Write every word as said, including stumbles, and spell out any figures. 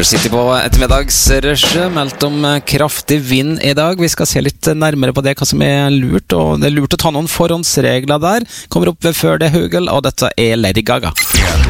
Harper City på ettermiddagsrushet, meldt om kraftig vind i dag. Vi skal se litt nærmere på det, hva som er lurt, og det er lurt å ta noen forhåndsregler der. Kommer opp ved før det Hugel, og dette er Lady Gaga.